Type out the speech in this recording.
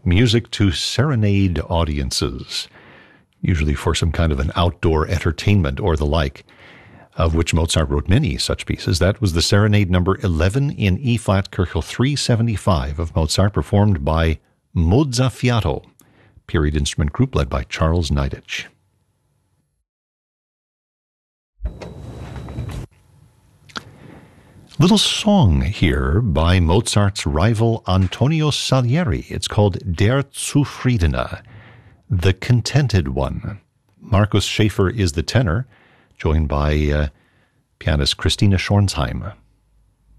music to serenade audiences, usually for some kind of an outdoor entertainment or the like, of which Mozart wrote many such pieces. That was the Serenade number 11 in E-flat, Köchel 375 of Mozart, performed by Mozzafiato, period instrument group led by Charles Neidich. Little song here by Mozart's rival Antonio Salieri. It's called Der Zufriedene, the Contented One. Markus Schäfer is the tenor, joined by pianist Christina Schornsheim.